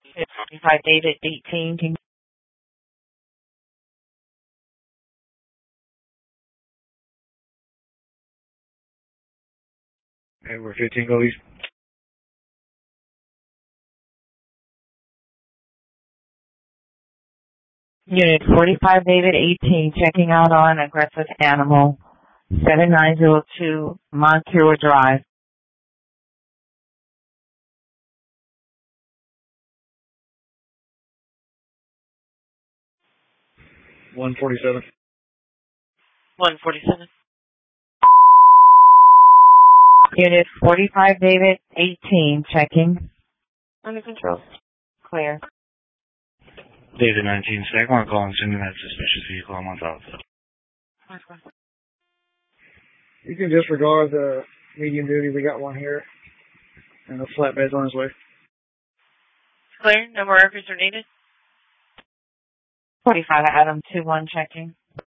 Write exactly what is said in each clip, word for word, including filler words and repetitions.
forty-five David, eighteen. Can Okay, we're fifteen, go east. Unit forty-five David, eighteen, checking out on aggressive animal, seven nine zero two Moncure Drive. one forty-seven. one forty-seven. Unit forty-five David, eighteen, checking. Under control. Clear. David nineteen, second one calling, sending that suspicious vehicle. I'm on top of it. You can disregard the medium duty. We got one here. And the flatbed's on his way. Clear. No more records are needed. forty-five Adam, two one, checking.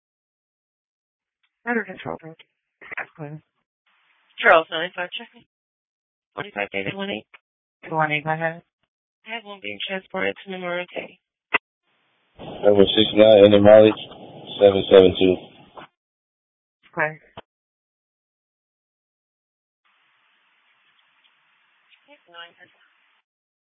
Under control. Clear. Charles, ninety-five, checking. forty-five David, one eight. two one eight, go ahead. I have one being transported to Memorial Day. Number sixty-nine, Indy mileage, seven seven two. Clear.